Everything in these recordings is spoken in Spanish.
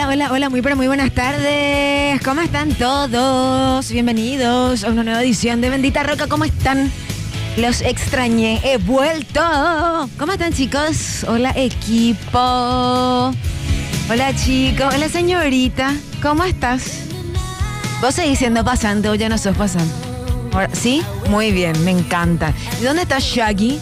Hola, hola, muy pero muy buenas tardes. ¿Cómo están todos? Bienvenidos a una nueva edición de Bendita Roca. ¿Cómo están? Los extrañé, he vuelto. ¿Cómo están, chicos? Hola, equipo. Hola, chicos. Hola, señorita. ¿Cómo estás? ¿Vos seguís siendo pasante o ya no sos pasante? Ahora, ¿sí? Muy bien, me encanta. ¿Y dónde está Shaggy?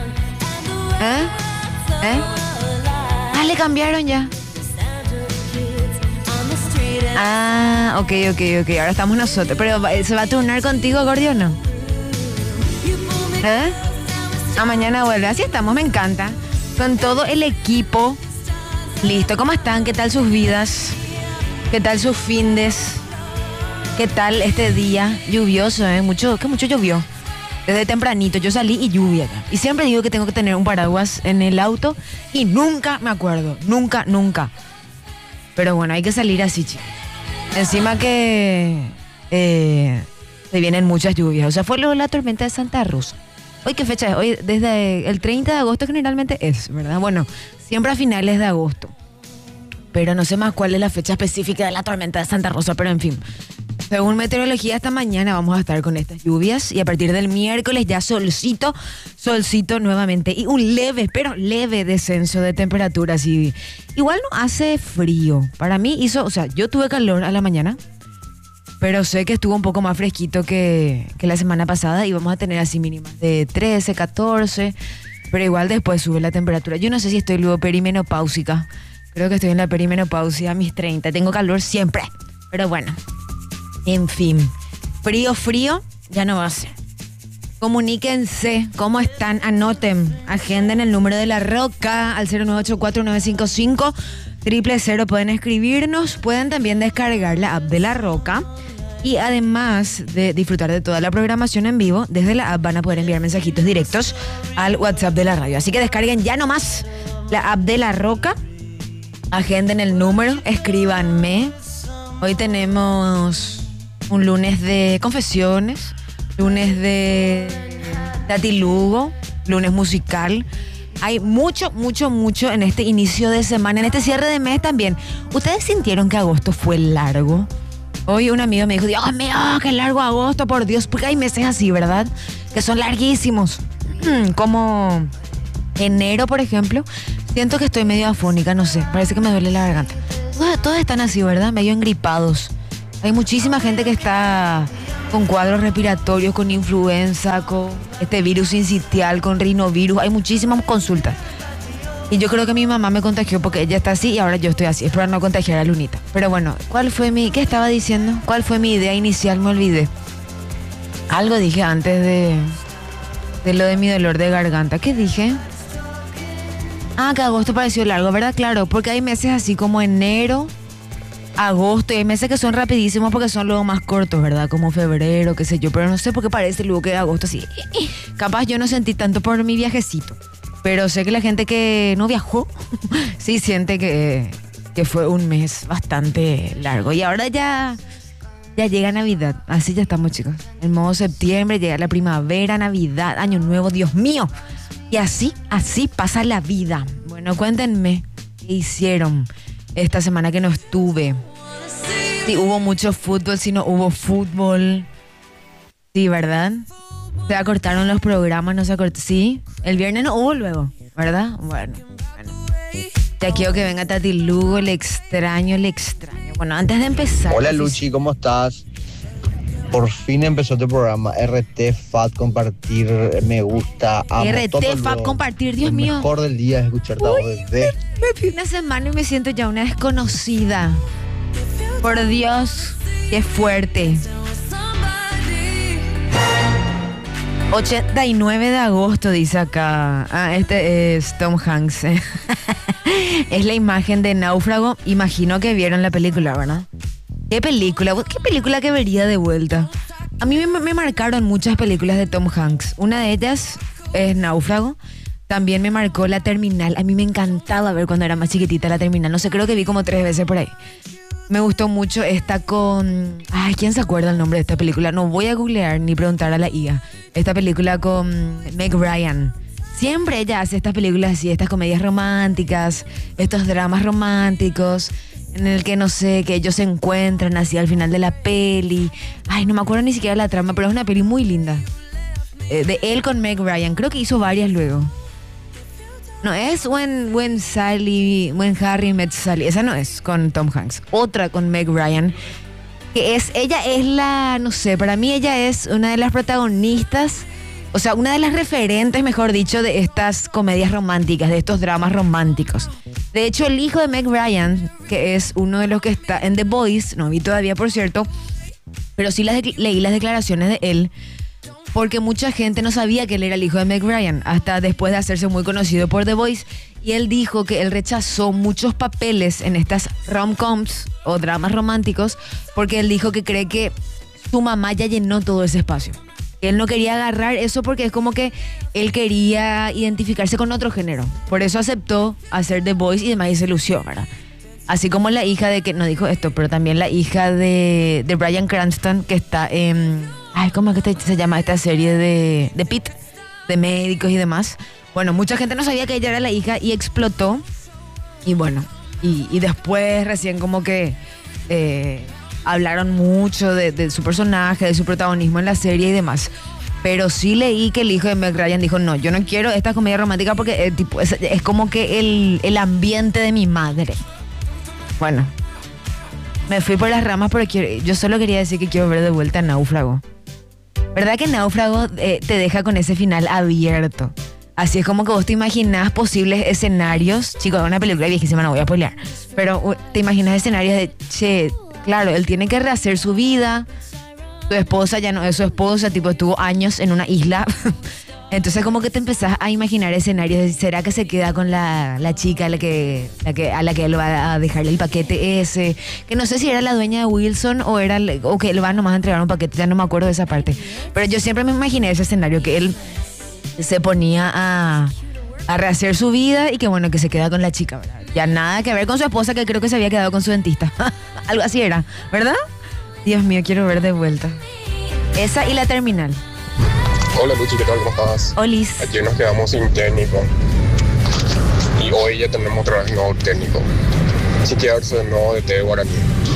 Ah, le cambiaron ya. Ah, ok. Ahora estamos nosotros. Pero ¿se va a turnar contigo, Gordi, o no? Mañana vuelve. Así estamos, me encanta. Con todo el equipo. Listo, ¿cómo están? ¿Qué tal sus vidas? ¿Qué tal sus findes? ¿Qué tal este día lluvioso, mucho llovió. Desde tempranito yo salí y lluvia ya. Y siempre digo que tengo que tener un paraguas en el auto y nunca me acuerdo. Nunca. Pero bueno, hay que salir así, chicos. Encima que se vienen muchas lluvias. O sea, fue luego la tormenta de Santa Rosa. ¿Hoy qué fecha es? Hoy desde el 30 de agosto generalmente es, ¿verdad? Bueno, siempre a finales de agosto. Pero no sé más cuál es la fecha específica de la tormenta de Santa Rosa, pero en fin. Según meteorología, esta mañana vamos a estar con estas lluvias y a partir del miércoles ya solcito nuevamente y un leve, pero leve descenso de temperaturas. Y igual no hace frío. Para mí hizo, o sea, yo tuve calor a la mañana, pero sé que estuvo un poco más fresquito que la semana pasada y vamos a tener así mínimas de 13, 14, pero igual después sube la temperatura. Yo no sé si estoy luego perimenopáusica. Creo que estoy en la perimenopausia a mis 30. Tengo calor siempre, pero bueno. En fin, frío, ya no va a ser. Comuníquense, ¿cómo están? Anoten, agenden el número de La Roca al 0984-955-000. Pueden escribirnos, pueden también descargar la app de La Roca. Y además de disfrutar de toda la programación en vivo, desde la app van a poder enviar mensajitos directos al WhatsApp de la radio. Así que descarguen ya nomás la app de La Roca, agenden el número, escríbanme. Hoy tenemos un lunes de confesiones, lunes de Tatilugo, lunes musical. Hay mucho en este inicio de semana, en este cierre de mes también. ¿Ustedes sintieron que agosto fue largo? Hoy un amigo me dijo, Dios mío, qué largo agosto, por Dios, porque hay meses así, ¿verdad? Que son larguísimos. Como enero, por ejemplo. Siento que estoy medio afónica, no sé, parece que me duele la garganta. Todos están así, ¿verdad? Medio engripados. Hay muchísima gente que está con cuadros respiratorios, con influenza, con este virus sincitial, con rinovirus. Hay muchísimas consultas. Y yo creo que mi mamá me contagió porque ella está así y ahora yo estoy así. Espero no contagiar a Lunita. Pero bueno, ¿qué estaba diciendo? ¿Cuál fue mi idea inicial? Me olvidé. Algo dije antes de lo de mi dolor de garganta. ¿Qué dije? Que agosto pareció largo, ¿verdad? Claro, porque hay meses así como enero, agosto, y hay meses que son rapidísimos porque son luego más cortos, ¿verdad? Como febrero, qué sé yo, pero no sé por qué parece luego que agosto así. Capaz yo no sentí tanto por mi viajecito, pero sé que la gente que no viajó sí siente que fue un mes bastante largo. Y ahora ya llega Navidad, así ya estamos, chicos. En modo septiembre, llega la primavera, Navidad, Año Nuevo, Dios mío. Y así pasa la vida. Bueno, cuéntenme qué hicieron esta semana que no estuve. Si hubo mucho fútbol, si no hubo fútbol. Sí, ¿verdad? Se acortaron los programas, no se acortaron. Sí, el viernes no hubo luego, ¿verdad? Bueno. Ya quiero que venga Tatilugo, le extraño. Bueno, antes de empezar... Hola Luchi, ¿cómo estás? Por fin empezó tu programa, RT FAT compartir, me gusta, amo RT todo FAT compartir, Dios mío. Lo mejor del día es escucharte a vos desde... Me fui una semana y me siento ya una desconocida. Por Dios, qué fuerte. 89 de agosto, dice acá. Este es Tom Hanks. Es la imagen de Náufrago. Imagino que vieron la película, ¿verdad? ¿Qué película que vería de vuelta? A mí me marcaron muchas películas de Tom Hanks. Una de ellas es Náufrago. También me marcó La Terminal. A mí me encantaba ver cuando era más chiquitita La Terminal. No sé, creo que vi como 3 veces por ahí. Me gustó mucho esta con... Ay, ¿quién se acuerda el nombre de esta película? No voy a googlear ni preguntar a la IA. Esta película con Meg Ryan. Siempre ella hace estas películas así, estas comedias románticas, estos dramas románticos. en el que no sé, que ellos se encuentran así al final de la peli. Ay, no me acuerdo ni siquiera la trama, pero es una peli muy linda. De él con Meg Ryan, creo que hizo varias luego. No es When Harry Met Sally, esa no es con Tom Hanks. Otra con Meg Ryan, que ella es la, no sé, para mí ella es una de las protagonistas, o sea, una de las referentes, mejor dicho, de estas comedias románticas, de estos dramas románticos. De hecho, el hijo de Meg Ryan, que es uno de los que está en The Boys, no vi todavía, por cierto, pero sí leí las declaraciones de él, porque mucha gente no sabía que él era el hijo de Meg Ryan, hasta después de hacerse muy conocido por The Voice. Y él dijo que él rechazó muchos papeles en estas rom-coms o dramas románticos, porque él dijo que cree que su mamá ya llenó todo ese espacio. Él no quería agarrar eso porque es como que él quería identificarse con otro género. Por eso aceptó hacer The Voice y demás y se lució, ¿verdad? Así como la hija de, que no dijo esto, pero también la hija de Bryan Cranston, que está en... Ay, ¿cómo es que se llama esta serie de Pitt? De médicos y demás. Bueno, mucha gente no sabía que ella era la hija y explotó. Y bueno, y después recién como que hablaron mucho de su personaje, de su protagonismo en la serie y demás. Pero sí leí que el hijo de Meg Ryan dijo, no, yo no quiero esta comedia romántica porque tipo, es como que el ambiente de mi madre. Bueno, me fui por las ramas, pero yo solo quería decir que quiero ver de vuelta Náufrago. ¿Verdad que Náufrago te deja con ese final abierto? Así es como que vos te imaginás posibles escenarios. Chicos, es una película viejísima, no voy a spoilear. Pero te imaginas escenarios de, che, claro, él tiene que rehacer su vida. Su esposa ya no es su esposa, tipo estuvo años en una isla. Entonces como que te empezás a imaginar escenarios de, ¿será que se queda con la chica a la que él va a dejarle el paquete ese? Que no sé si era la dueña de Wilson o que él va nomás a entregar un paquete, ya no me acuerdo de esa parte. Pero yo siempre me imaginé ese escenario, que él se ponía a rehacer su vida y que bueno, que se queda con la chica, ¿verdad? Ya nada que ver con su esposa, que creo que se había quedado con su dentista. Algo así era, ¿verdad? Dios mío, quiero ver de vuelta. Esa y La Terminal. Hola Luchi, ¿qué tal? ¿Cómo estás? Olis. Ayer nos quedamos sin técnico y hoy ya tenemos otra vez nuevo técnico. Así que Arce de nuevo de Guaraní.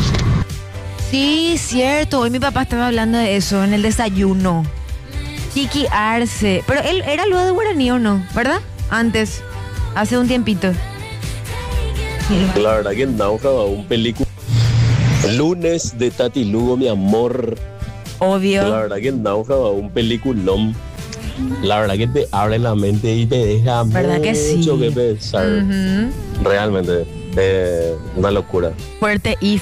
Sí, cierto. Hoy mi papá estaba hablando de eso en el desayuno. Kiki Arce. Pero él era luego de Guaraní, ¿o no? ¿Verdad? Antes. Hace un tiempito. La verdad que Náufrago, un película. Lunes de Tati Lugo, mi amor. Obvio. La verdad que Náufrago, un peliculón. La verdad que te abre la mente y te deja ¿verdad que sí? mucho que pensar. Realmente, una locura. Fuerte y.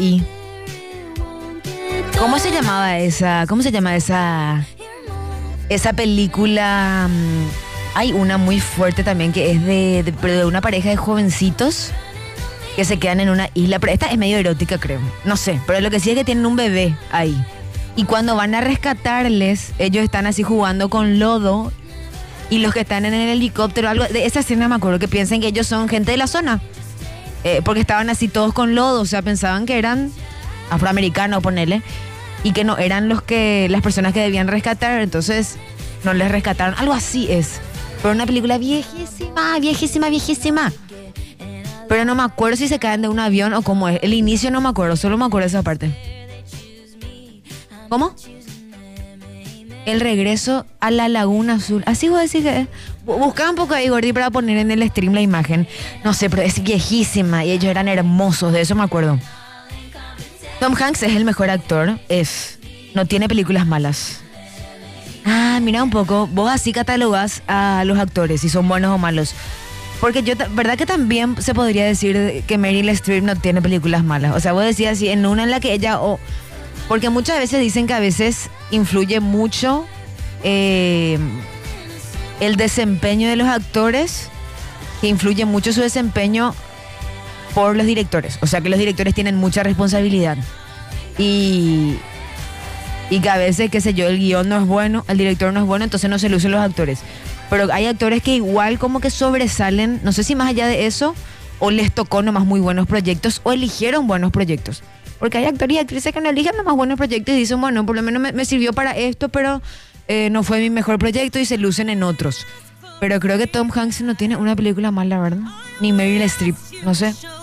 ¿Cómo se llama esa película? Hay una muy fuerte también que es de una pareja de jovencitos que se quedan en una isla, pero esta es medio erótica, creo. No sé, pero lo que sí es que tienen un bebé ahí. Y cuando van a rescatarles, ellos están así jugando con lodo. Y los que están en el helicóptero, algo de esa escena me acuerdo, que piensan que ellos son gente de la zona. Porque estaban así todos con lodo, o sea, pensaban que eran afroamericanos, ponele. Y que no eran las personas que debían rescatar, entonces no les rescataron. Algo así es. Pero una película viejísima. Pero no me acuerdo si se caen de un avión o cómo es. El inicio no me acuerdo, solo me acuerdo de esa parte. ¿Cómo? El regreso a la Laguna Azul. Así voy a decir que... Buscaba un poco ahí, Gordy, para poner en el stream la imagen. No sé, pero es viejísima y ellos eran hermosos, de eso me acuerdo. Tom Hanks es el mejor actor, no tiene películas malas. Ah, mira un poco, vos así catalogás a los actores, si son buenos o malos. Porque verdad que también se podría decir que Meryl Streep no tiene películas malas. O sea, vos decías así, en una en la que ella... porque muchas veces dicen que a veces influye mucho el desempeño de los actores, que influye mucho su desempeño por los directores. O sea, que los directores tienen mucha responsabilidad. Y que a veces, qué sé yo, el guión no es bueno, el director no es bueno, entonces no se lucen los actores. Pero hay actores que igual como que sobresalen, no sé si más allá de eso, o les tocó nomás muy buenos proyectos, o eligieron buenos proyectos. Porque hay actores y actrices que no eligen nomás buenos proyectos y dicen, bueno, por lo menos me sirvió para esto, pero no fue mi mejor proyecto, y se lucen en otros. Pero creo que Tom Hanks no tiene una película mala, ¿verdad? Ni Meryl Streep, no sé.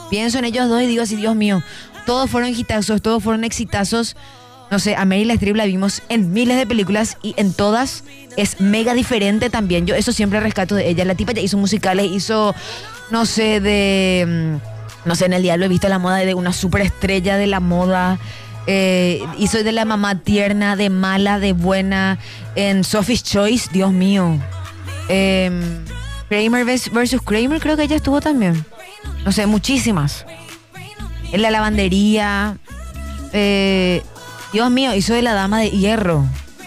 Pienso en ellos dos y digo así, Dios mío, todos fueron hitazos, todos fueron exitazos. No sé, a Meryl Streep la vimos en miles de películas y en todas es mega diferente también. Yo eso siempre rescato de ella. La tipa ya hizo musicales, hizo, no sé, en El Diablo he visto la moda de una superestrella de la moda. Hizo de la mamá tierna, de mala, de buena. En Sophie's Choice, Dios mío. Kramer versus Kramer, creo que ella estuvo también. No sé, muchísimas. En La Lavandería. Dios mío, hizo de La Dama de Hierro.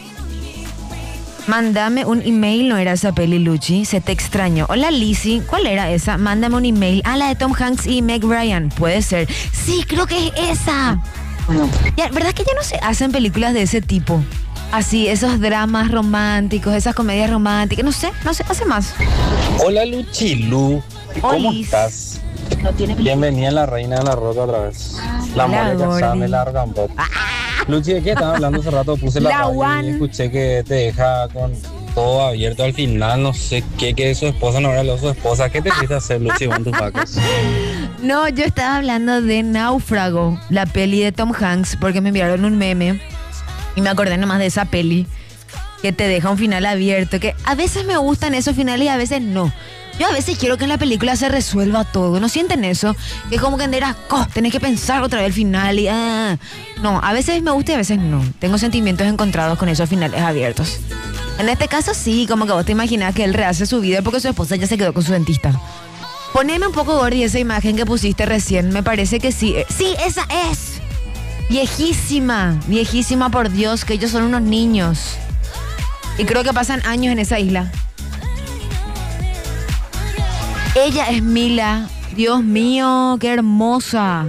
Mándame un email, no era esa peli, Luchi. Se te extrañó. Hola, Lizzy. ¿Cuál era esa? Mándame un email. Ah, la de Tom Hanks y Meg Ryan. Puede ser. Sí, creo que es esa. Ya, ¿verdad que ya no se hacen películas de ese tipo? Así, esos dramas románticos, esas comedias románticas. No sé, hace más. Hola, Luchilu. ¿Cómo estás? Bienvenida a La Reina de la Roca otra vez. La mole casada me larga un poco. Luchi, ¿de qué estaban hablando hace rato? Puse la radio y escuché que te deja con todo abierto al final. No sé qué es su esposa, no era lo su esposa. ¿Qué te quisiste hacer, Luchi, con tus vacas? No, yo estaba hablando de Náufrago, la peli de Tom Hanks, porque me enviaron un meme y me acordé nomás de esa peli que te deja un final abierto, que a veces me gustan esos finales y a veces no. Yo a veces quiero que en la película se resuelva todo. ¿No sienten eso? Que es como que tenés que pensar otra vez el final y... No, a veces me gusta y a veces no. Tengo sentimientos encontrados con esos finales abiertos. En este caso sí, como que vos te imaginás que él rehace su vida porque su esposa ya se quedó con su dentista. Poneme un poco, Gordy, esa imagen que pusiste recién. Me parece que sí. Sí, esa es. Viejísima, por Dios, que ellos son unos niños. Y creo que pasan años en esa isla. Ella es Mila. Dios mío, qué hermosa.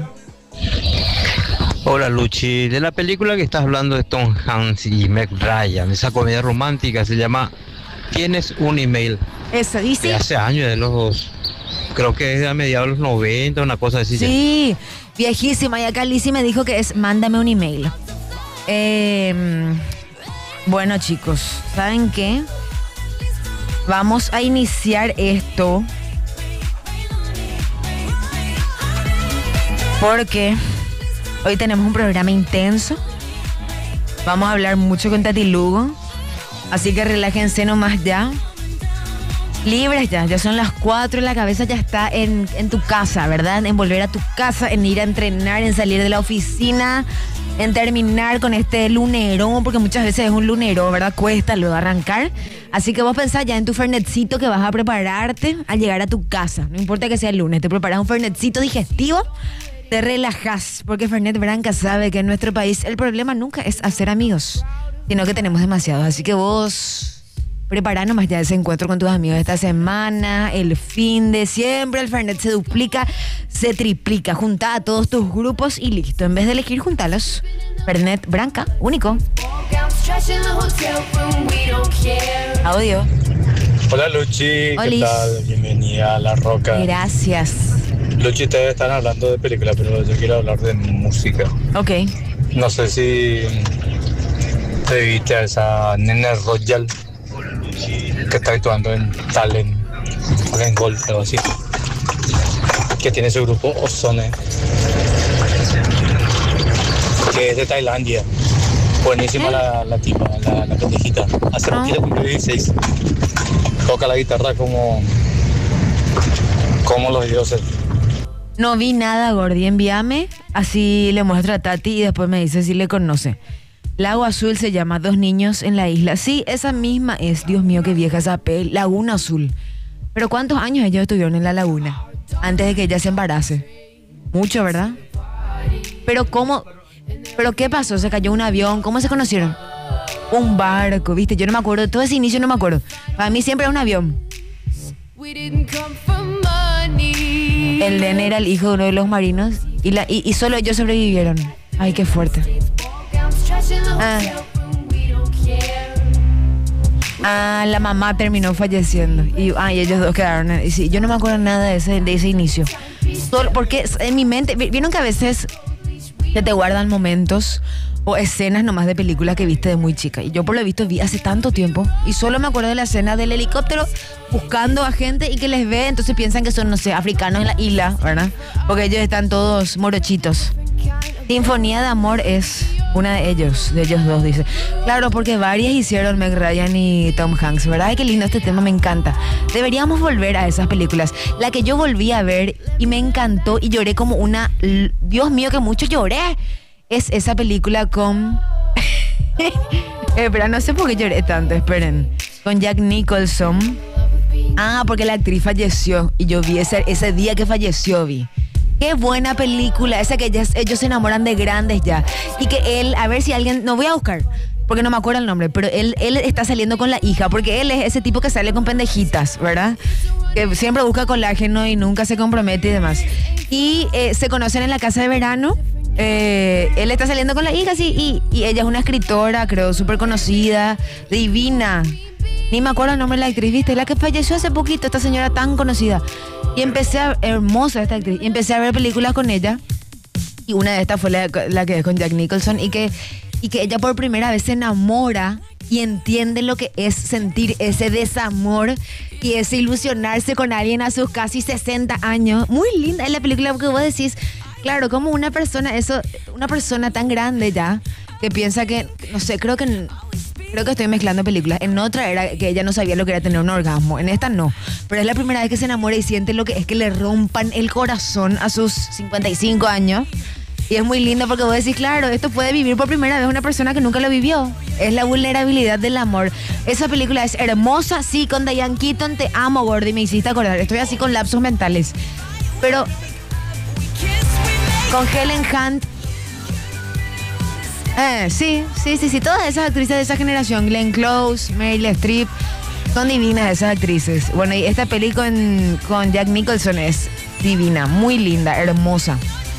Hola, Luchi. De la película que estás hablando de Tom Hanks y Meg Ryan, esa comedia romántica se llama ¿Tienes un email? Eso, dice. De hace años, creo que es de a mediados de los 90, una cosa así. Sí, viejísima. Y acá Lizzy me dijo que es mándame un email. Bueno, chicos, ¿saben qué? Vamos a iniciar esto porque hoy tenemos un programa intenso. Vamos a hablar mucho con Tati Lugo. Así que relájense nomás ya. Libres ya son las 4, la cabeza ya está en tu casa, ¿verdad? En volver a tu casa, en ir a entrenar, en salir de la oficina, en terminar con este lunero, porque muchas veces es un lunero, ¿verdad? Cuesta luego arrancar. Así que vos pensás ya en tu fernetcito que vas a prepararte al llegar a tu casa. No importa que sea el lunes, te preparas un fernetcito digestivo, te relajas, porque Fernet Branca sabe que en nuestro país el problema nunca es hacer amigos, sino que tenemos demasiados. Así que vos prepara nomás ya ese encuentro con tus amigos esta semana, el fin de siempre, el Fernet se duplica, se triplica. Junta a todos tus grupos y listo. En vez de elegir, juntalos. Fernet Branca, único. Audio. Hola, Luchi. Olis. ¿Qué tal? Bienvenida a La Roca. Gracias. Luchi, ustedes están hablando de película, pero yo quiero hablar de música. Ok. No sé si te viste a esa Nene Royal que está actuando en Talent, en Gold, algo así, que tiene su grupo Ozone, que es de Tailandia. Buenísima la tipa, la pendejita. Hace poquito cumplió 16. Toca la guitarra como los dioses. No vi nada, Gordy. Envíame, así le muestro a Tati y después me dice si le conoce. Lago Azul se llama, 2 niños en la isla. Sí, esa misma es. Dios mío, qué vieja esa peli. Laguna Azul. Pero ¿cuántos años ellos estuvieron en la laguna? Antes de que ella se embarace. Mucho, ¿verdad? Pero ¿cómo? ¿Pero qué pasó? ¿Se cayó un avión? ¿Cómo se conocieron? Un barco, ¿viste? Yo no me acuerdo. Todo ese inicio no me acuerdo. Para mí siempre era un avión. El nene era el hijo de uno de los marinos y solo ellos sobrevivieron. Ay, qué fuerte. La mamá terminó falleciendo y ellos dos quedaron. Y sí, yo no me acuerdo nada de ese inicio. Solo porque en mi mente, vieron que a veces se te guardan momentos o escenas nomás de películas que viste de muy chica. Y yo por lo visto vi hace tanto tiempo y solo me acuerdo de la escena del helicóptero buscando a gente y que les ve, entonces piensan que son, no sé, africanos en la isla, ¿verdad? Porque ellos están todos morochitos. Sinfonía de Amor es una de ellos dos, dice. Claro, porque varias hicieron Meg Ryan y Tom Hanks, ¿verdad? Ay, qué lindo este tema, me encanta. Deberíamos volver a esas películas. La que yo volví a ver y me encantó y lloré como una... Dios mío, que mucho lloré. Es esa película con... Pero no sé por qué lloré tanto, esperen. Con Jack Nicholson. Ah, porque la actriz falleció y yo vi ese día que falleció, vi. Qué buena película, esa que ellos se enamoran de grandes ya. Y que él, a ver si alguien, no voy a buscar, porque no me acuerdo el nombre, pero él está saliendo con la hija, porque él es ese tipo que sale con pendejitas, ¿verdad? Que siempre busca colágeno y nunca se compromete y demás. Y se conocen en la casa de verano. Él está saliendo con la hija, sí, y ella es una escritora, creo, súper conocida, divina. Ni me acuerdo el nombre de la actriz, ¿viste? La que falleció hace poquito, esta señora tan conocida. Y hermosa esta actriz, y empecé a ver películas con ella. Y una de estas fue la que es con Jack Nicholson. Y que ella por primera vez se enamora y entiende lo que es sentir ese desamor y ese ilusionarse con alguien a sus casi 60 años. Muy linda es la película porque vos decís, claro, como una persona tan grande ya, que piensa que, no sé, creo que estoy mezclando películas. En otra era que ella no sabía lo que era tener un orgasmo. En esta no. Pero es la primera vez que se enamora y siente lo que es que le rompan el corazón a sus 55 años. Y es muy lindo porque vos decís, claro, esto puede vivir por primera vez una persona que nunca lo vivió. Es la vulnerabilidad del amor. Esa película es hermosa, sí, con Diane Keaton. Te amo, Gordy, me hiciste acordar. Estoy así con lapsos mentales. Pero con Helen Hunt. Sí. Todas esas actrices de esa generación, Glenn Close, Meryl Streep, son divinas esas actrices. Bueno, y esta peli con Jack Nicholson es divina, muy linda, hermosa.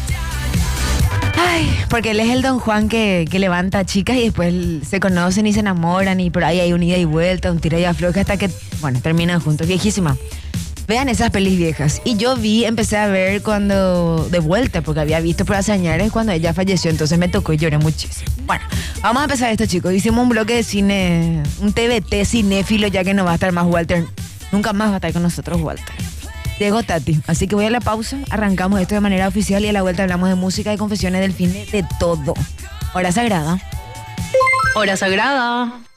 Ay, porque él es el Don Juan que levanta a chicas y después se conocen y se enamoran y por ahí hay un ida y vuelta, un tira y afloja hasta que, bueno, terminan juntos. Viejísima. Vean esas pelis viejas. Y yo empecé a ver cuando, de vuelta, porque había visto por hace años cuando ella falleció, entonces me tocó y lloré muchísimo. Bueno, vamos a empezar esto, chicos. Hicimos un bloque de cine, un TBT cinéfilo, ya que no va a estar más Walter. Nunca más va a estar con nosotros Walter. Llegó Tati. Así que voy a la pausa, arrancamos esto de manera oficial y a la vuelta hablamos de música y confesiones del fin de todo. Hora sagrada. Hora sagrada.